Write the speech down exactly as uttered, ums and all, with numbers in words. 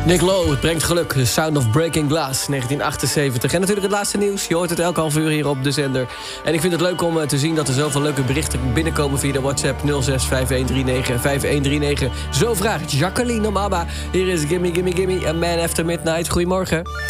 Nick Lowe, het brengt geluk. The Sound of Breaking Glass, negentien achtenzeventig. En natuurlijk het laatste nieuws. Je hoort het elke half uur hier op de zender. En ik vind het leuk om uh, te zien dat er zoveel leuke berichten binnenkomen via de WhatsApp nul zes vijf een drie negen vijf een drie negen. Zo vraagt Jacqueline om ABBA. Hier is Gimme Gimme Gimme, A Man After Midnight. Goedemorgen.